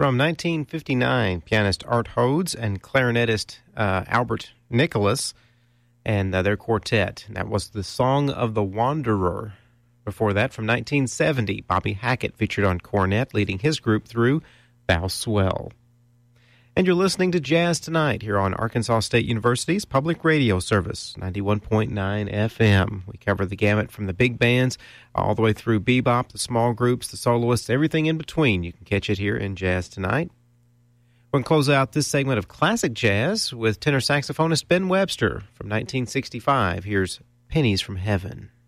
From 1959, pianist Art Hodes and clarinetist Albert Nicholas and their quartet. That was The Song of the Wanderer. Before that, from 1970, Bobby Hackett featured on cornet, leading his group through Bow Swell. And you're listening to Jazz Tonight here on Arkansas State University's public radio service, 91.9 FM. We cover the gamut from the big bands all the way through bebop, the small groups, the soloists, everything in between. You can catch it here in Jazz Tonight. We're going to close out this segment of classic jazz with tenor saxophonist Ben Webster from 1965. Here's Pennies from Heaven.